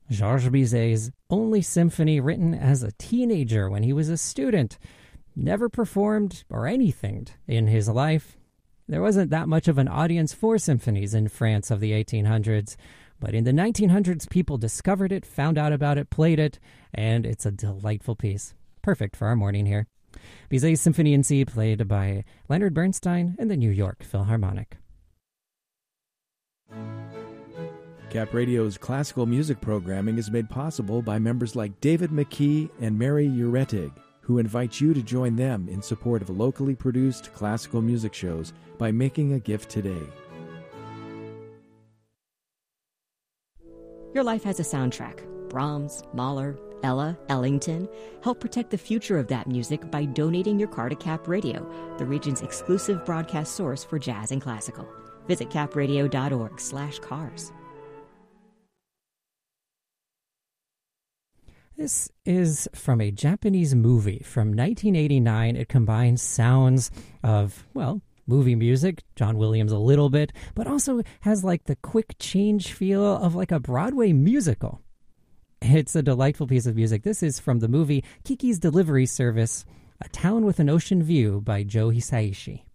Georges Bizet's only symphony written as a teenager when he was a student. Never performed or anything in his life. There wasn't that much of an audience for symphonies in France of the 1800s, but in the 1900s, people discovered it, found out about it, played it, and it's a delightful piece. Perfect for our morning here. Bizet's Symphony in C, played by Leonard Bernstein and the New York Philharmonic. Cap Radio's classical music programming is made possible by members like David McKee and Mary Uretig, who invite you to join them in support of locally produced classical music shows by making a gift today. Your life has a soundtrack. Brahms, Mahler, Ella, Ellington. Help protect the future of that music by donating your car to Cap Radio, the region's exclusive broadcast source for jazz and classical. Visit capradio.org/cars. This is from a Japanese movie from 1989. It combines sounds of, well, movie music, John Williams a little bit, but also has like the quick change feel of like a Broadway musical. It's a delightful piece of music. This is from the movie Kiki's Delivery Service, A Town with an Ocean View by Joe Hisaishi.